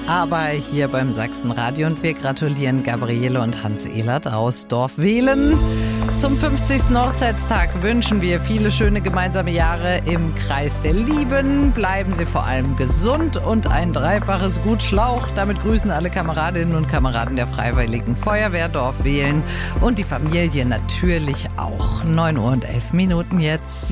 aber hier beim Sachsenradio. Und wir gratulieren Gabriele und Hans Ehlert aus Dorfwehlen. Zum 50. Hochzeitstag wünschen wir viele schöne gemeinsame Jahre im Kreis der Lieben. Bleiben Sie vor allem gesund und ein dreifaches Gut Schlauch. Damit grüßen alle Kameradinnen und Kameraden der Freiwilligen Feuerwehr Dorfwehlen und die Familie natürlich auch. 9:11 jetzt.